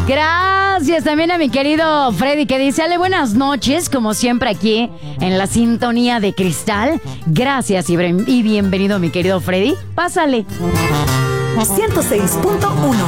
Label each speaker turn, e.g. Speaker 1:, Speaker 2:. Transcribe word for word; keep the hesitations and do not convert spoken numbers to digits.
Speaker 1: Gracias también a mi querido Freddy que dice, Ale, buenas noches, como siempre aquí en la sintonía de Cristal. Gracias y, y bienvenido mi querido Freddy. Pásale.
Speaker 2: ciento seis punto uno